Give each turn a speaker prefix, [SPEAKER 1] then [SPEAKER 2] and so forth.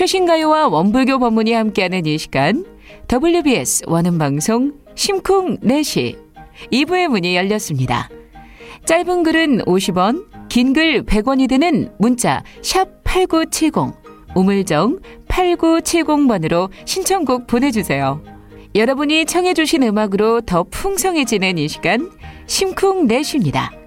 [SPEAKER 1] 최신 가요와 원불교 법문이 함께하는 이 시간, WBS 원음방송 심쿵4시 2부의 문이 열렸습니다. 짧은 글은 50원, 긴 글 100원이 드는 문자 샵 8970, 우물정 8970번으로 신청곡 보내주세요. 여러분이 청해 주신 음악으로 더 풍성해지는 이 시간, 심쿵4시입니다.